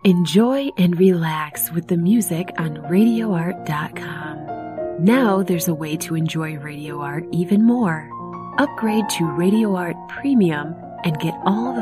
Enjoy and relax with the music on RadioArt.com. Now there's a way to enjoy Radio Art even more. Upgrade to Radio Art Premium and get all the